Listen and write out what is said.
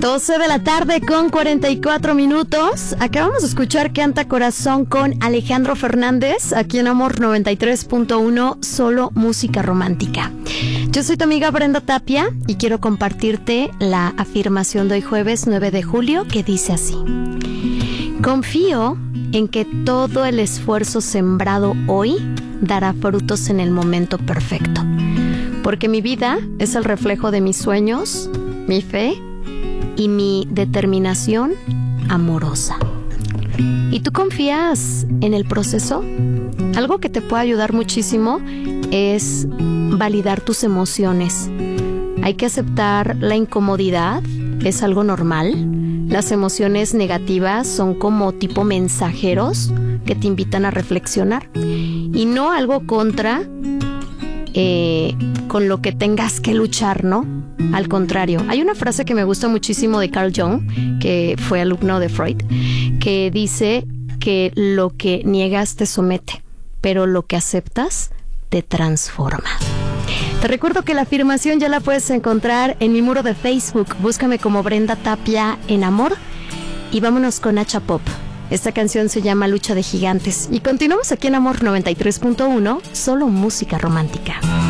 12 de la tarde con 44 minutos. Acabamos de escuchar Canta Corazón con Alejandro Fernández, aquí en Amor 93.1, solo música romántica. Yo soy tu amiga Brenda Tapia y quiero compartirte la afirmación de hoy jueves 9 de julio que dice así: confío en que todo el esfuerzo sembrado hoy dará frutos en el momento perfecto, porque mi vida es el reflejo de mis sueños, mi fe y mi determinación amorosa. ¿Y tú confías en el proceso? Algo que te puede ayudar muchísimo es validar tus emociones. Hay que aceptar la incomodidad, es algo normal. Las emociones negativas son como tipo mensajeros que te invitan a reflexionar y no algo contra con lo que tengas que luchar, ¿no? Al contrario, hay una frase que me gusta muchísimo de Carl Jung, que fue alumno de Freud, que dice que lo que niegas te somete, pero lo que aceptas te transforma. Te recuerdo que la afirmación ya la puedes encontrar en mi muro de Facebook. Búscame como Brenda Tapia en Amor y vámonos con Hacha Pop. Esta canción se llama Lucha de Gigantes y continuamos aquí en Amor 93.1, solo música romántica.